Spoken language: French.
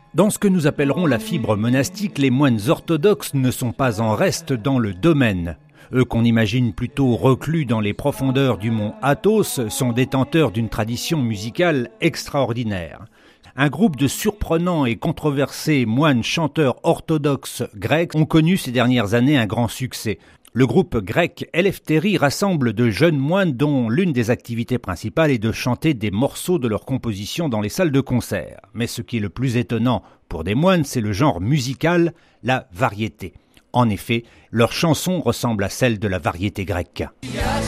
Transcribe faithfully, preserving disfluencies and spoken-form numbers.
Dans ce que nous appellerons la fibre monastique, les moines orthodoxes ne sont pas en reste dans le domaine. Eux qu'on imagine plutôt reclus dans les profondeurs du mont Athos sont détenteurs d'une tradition musicale extraordinaire. Un groupe de surprenants et controversés moines chanteurs orthodoxes grecs ont connu ces dernières années un grand succès. Le groupe grec Elefteri rassemble de jeunes moines dont l'une des activités principales est de chanter des morceaux de leur composition dans les salles de concert. Mais ce qui est le plus étonnant pour des moines, c'est le genre musical, la variété. En effet, leurs chansons ressemblent à celles de la variété grecque.